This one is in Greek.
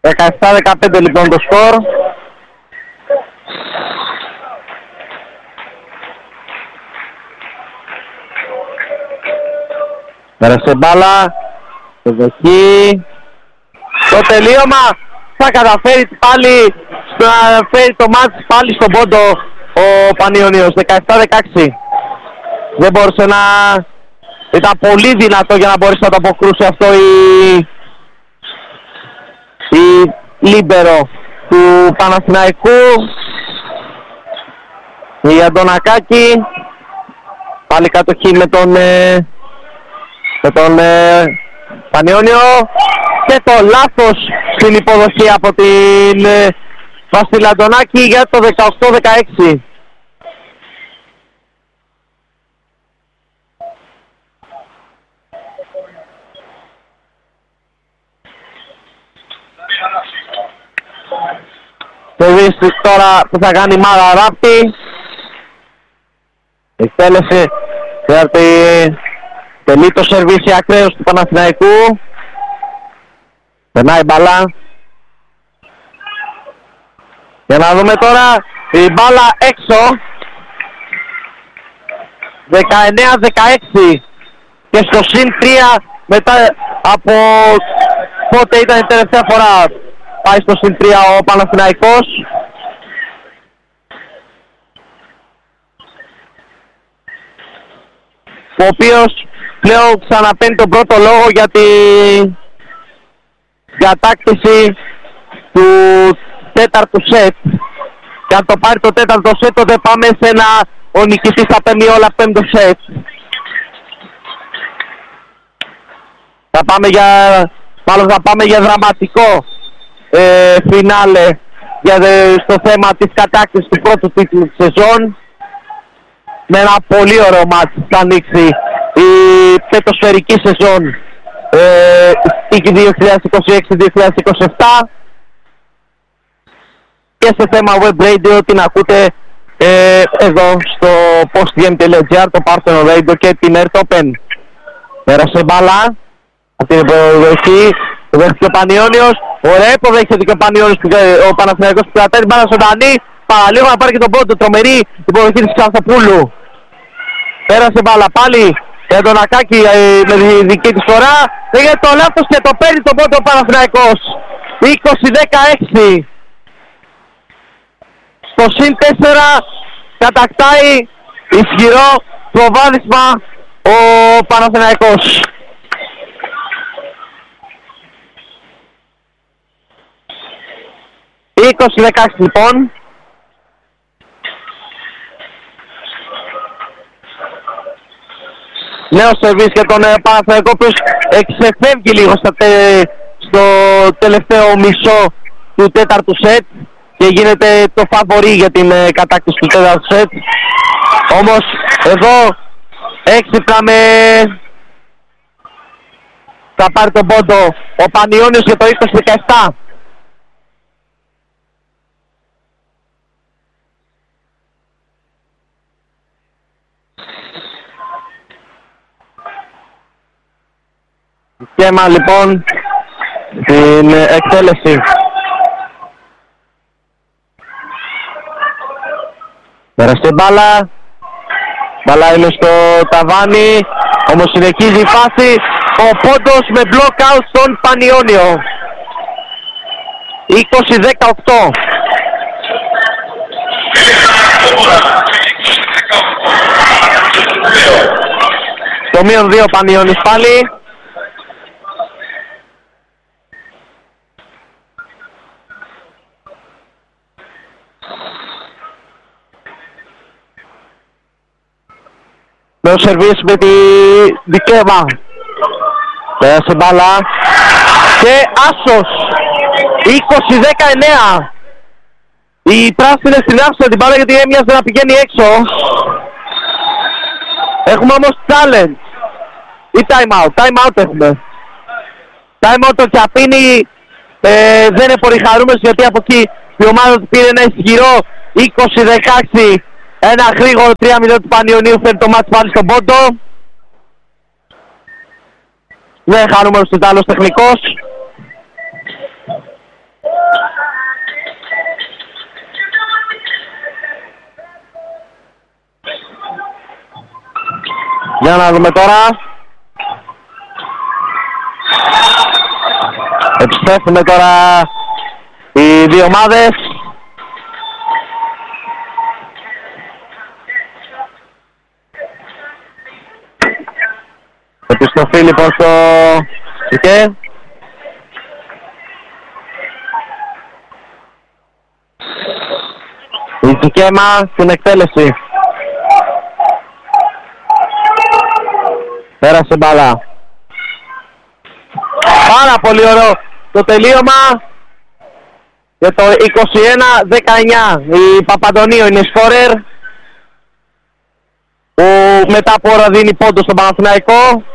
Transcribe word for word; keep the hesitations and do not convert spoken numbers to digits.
δεκαεπτά δεκαπέντε λοιπόν το σκορ. Πέρασε μπάλα, το δοχή. Το τελείωμα θα καταφέρει πάλι να φέρει το μάτς πάλι στον πόντο ο Πανιωνίος, δεκαεπτά δεκαέξι. Δεν μπορούσε να... Ήταν πολύ δυνατό για να μπορέσει να το αποκρούσει αυτό η... η λίμπερο του Παναθηναϊκού. Η Αντωνακάκη. Πάλι κατοχή με τον, με τον Πανιώνιο. Και το λάθος στην υποδοχή από την Βασίλη Αντωνάκη για το δεκαοκτώ δεκαέξι. Το δεις τώρα που θα κάνει Μάρα Ράπτη. Εκτέλεση. Τελεί το σερβίς ακραίος του Παναθηναϊκού. Περνάει μπαλά. Για να δούμε τώρα η μπάλα έξω. δεκαεννέα δεκαέξι. Και στο συν τρία μετά από πότε ήταν η τελευταία φορά. Πάει στο συν τρία ο Παναθηναϊκός. Ο οποίος πλέον ξαναπαίνει τον πρώτο λόγο για την κατάκτηση του τέταρτου σετ. Και αν το πάρει το τέταρτο σετ, τότε πάμε σε ένα ο νικητής θα παίρνει όλα πέμπτο σετ. Θα πάμε για, μάλλον θα πάμε για δραματικό ε, φινάλε για, δε, στο θέμα της κατάκτησης του πρώτου τίτλου της σεζόν. Με ένα πολύ ωραίο μάτς θα ανοίξει η πετοσφαιρική σεζόν ε, δύο χιλιάδες είκοσι έξι δύο χιλιάδες είκοσι επτά. Και σε θέμα web radio την ακούτε ε, εδώ στο postgame.gr, το Parthenon Radio και την Earth Open. Πέρασε μπάλα, αυτή είναι η υποδοχή, το δέχτηκε ο Πανιώνιος, ωραία υποδέχεται και ο Πανιώνιος, ο Παναθηναϊκός που κρατάει την μπάλα ζωντανή, παραλίγο να πάρει και τον πόντο, τρομερή υποδοχή της Ξανθοπούλου. Πέρασε μπάλα πάλι για τον Ακάκη ε, με τη δική της φορά, έγινε το λάθος και το παίρνει τον πόντο ο Παναθηναϊκός, είκοσι δεκαέξι. Στο συν τέσσερα κατακτάει ισχυρό προβάδισμα ο Παναθηναϊκός. είκοσι δεκαέξι λοιπόν. Νέο σερβίς για τον Παναθηναϊκό, ο οποίος εξεφεύγει λίγο στα τε, στο τελευταίο μισό του τέταρτου σετ και γίνεται το φαβορί για την ε, κατάκτηση του τέταρτου σετ. Όμως εδώ έξυπνα με... θα πάρει τον πόντο ο Πανιώνιος για το είκοσι δεκαεπτά. Σκέμα λοιπόν την εκτέλεση. Πέρασε μπάλα. Μπάλα είναι στο ταβάνι. Όμως συνεχίζει η φάση. Ο πόντος με block out στον Πανιώνιο. είκοσι δεκαοκτώ. Το μείον δύο Πανιώνης πάλι. Με ο σερβίς με τη Δικέβα. Πέρασε μπάλα. Και άσος. είκοσι δεκαεννέα. Οι πράσινες την άφησαν την μπάλα γιατί έμοιαζε να πηγαίνει έξω. Έχουμε όμως challenge. Ή time out. Time out έχουμε. Time out το Τσαπίνι ε, δεν είναι πολύ χαρούμενος γιατί από εκεί η ομάδα του πήρε ένα ισχυρό είκοσι δεκαέξι. Ένα γρήγορο τρία μηδέν του Πανιωνίου φέρνει το μάτς πάλι στον πόντο. Δεν χαρούμενος του Ιταλός τεχνικός. Για να δούμε τώρα. Επιστρέφουμε τώρα οι δύο ομάδες. Επιστροφή λοιπόν στο Σικέ. Η Σικέμα στην εκτέλεση. Πέρασε μπάλα. Πάρα πολύ ωραίο το τελείωμα. Και το είκοσι ένα δεκαεννιά. Η Παπαντονίου είναι σκόρερ, που μετά από ώρα δίνει πόντο στον Παναθηναϊκό.